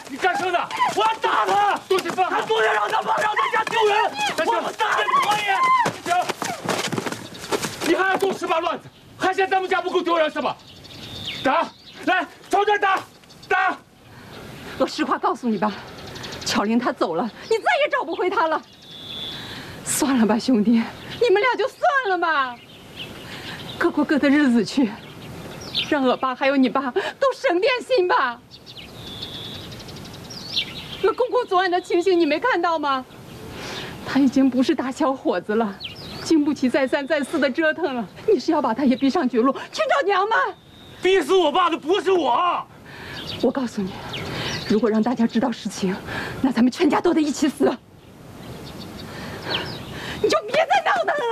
你干什么呢？我要打他！多些放，他不能让他妈让他家丢人！我不打也不可以。行，你还要动18乱子，还嫌咱们家不够丢人是吧？打，来，朝这打，打！ 我实话告诉你吧，巧玲她走了，你再也找不回她了。算了吧，兄弟，你们俩就算了吧，各过各的日子去，让我爸还有你爸都省点心吧。那公公昨晚的情形你没看到吗？他已经不是大小伙子了，经不起再三再四的折腾了。你是要把他也逼上绝路，去找娘吗？ 逼死我爸的不是我。 我告诉你，如果让大家知道实情，那咱们全家都得一起死。